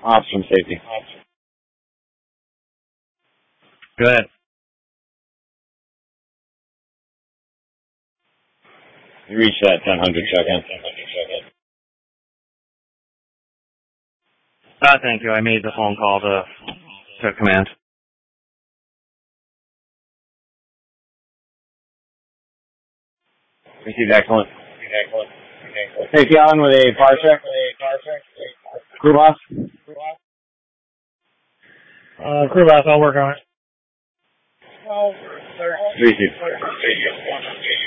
Ops from safety. Go ahead. You reached that 1000 check-in. Thank you. I made the phone call to command. Received, excellent. Safety on with a car check. Crew boss. Crew boss, I'll work on it. Received.